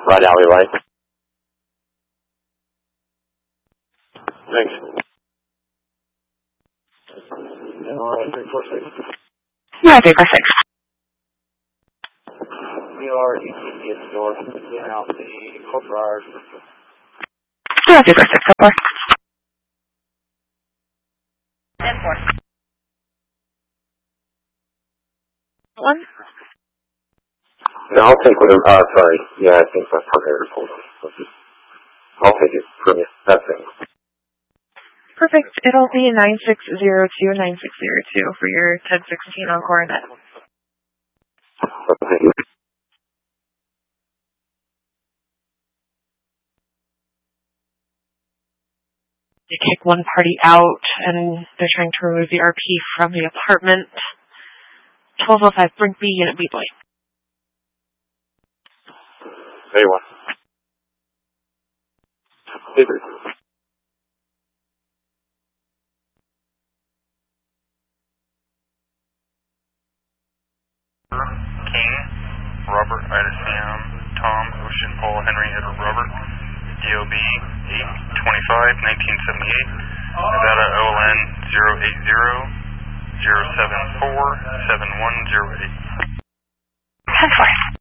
right alleyway. Thanks. Alright, 346. Yeah, 346. We are east north, getting out the corporate hours. Yeah, 346, so far. 10-4. 1? No, I'll take whatever, sorry. Yeah, I think my partner pulled it. I'll take it from you. That's it. Perfect. It'll be 9602 for your 1016 on Coronet. Thank you. They kick one party out, and they're trying to remove the RP from the apartment. 1205 Brink B, Unit B boy. Hey, one. Hey, three. King, Robert, Ida Sam, Tom, Ocean, Paul, Henry, Edward, Robert, DOB 825, 1978, Nevada OLN 080-074-7108. 10-4.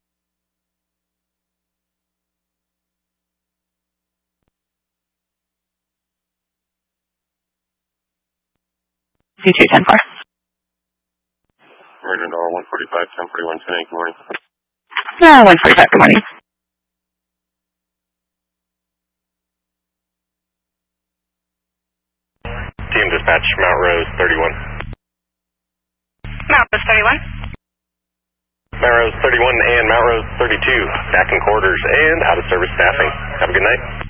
C2, 10-4. Region Dollar 145, 1041, 10 good morning. 145, good morning. Team dispatch, Mount Rose 31. Mount Rose 31. Mount Rose 31 and Mount Rose 32, back in quarters and out of service staffing. Have a good night.